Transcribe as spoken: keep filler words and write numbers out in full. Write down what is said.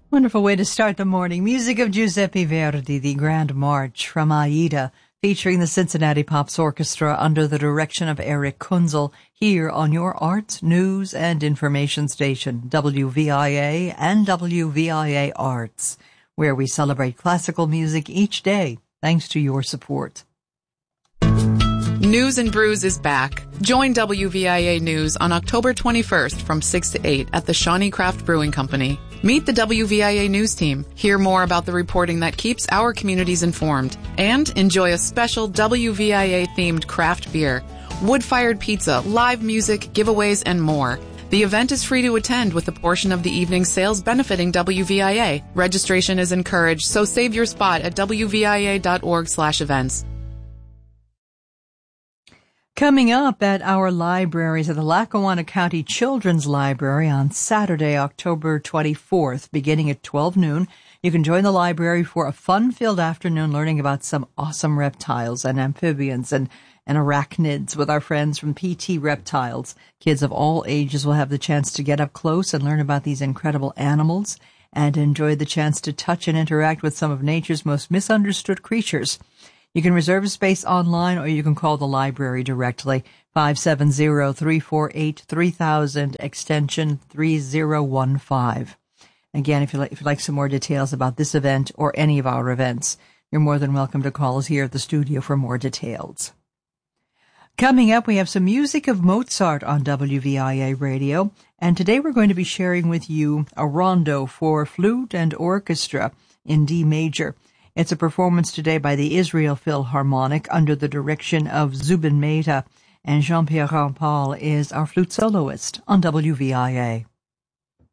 Wonderful way to start the morning. Music of Giuseppe Verdi, the Grand March from Aida, featuring the Cincinnati Pops Orchestra under the direction of Eric Kunzel, here on your arts, news, and information station, W V I A and W V I A Arts, where we celebrate classical music each day, thanks to your support. News and Brews is back. Join W V I A News on October twenty-first from six to eight at the Shawnee Craft Brewing Company. Meet the W V I A News team, hear more about the reporting that keeps our communities informed, and enjoy a special W V I A-themed craft beer, wood-fired pizza, live music, giveaways, and more. The event is free to attend with a portion of the evening's sales benefiting W V I A. Registration is encouraged, so save your spot at W V I A dot org slash events. Coming up at our libraries at the Lackawanna County Children's Library on Saturday, October twenty-fourth, beginning at twelve noon, you can join the library for a fun-filled afternoon learning about some awesome reptiles and amphibians and, and arachnids with our friends from P T Reptiles. Kids of all ages will have the chance to get up close and learn about these incredible animals and enjoy the chance to touch and interact with some of nature's most misunderstood creatures. You can reserve a space online or you can call the library directly, five seven zero, three four eight, three thousand, extension three zero one five. Again, if you'd like, if you'd like some more details about this event or any of our events, you're more than welcome to call us here at the studio for more details. Coming up, we have some music of Mozart on W V I A Radio, and today we're going to be sharing with you a rondo for flute and orchestra in D major. It's a performance today by the Israel Philharmonic under the direction of Zubin Mehta, and Jean-Pierre Rampal is our flute soloist on W V I A.